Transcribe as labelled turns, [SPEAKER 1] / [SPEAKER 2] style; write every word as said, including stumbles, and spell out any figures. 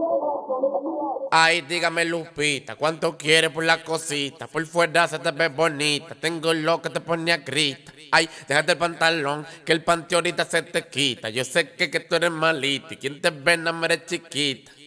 [SPEAKER 1] Ay, dígame Lupita, ¿cuánto quieres por la cosita? Por fuera se te ve bonita, tengo lo que te pone a grita. Ay, déjate el pantalón, que el panty ahorita se te quita. Yo sé que, que tú eres malita y quien te ve no eres chiquita.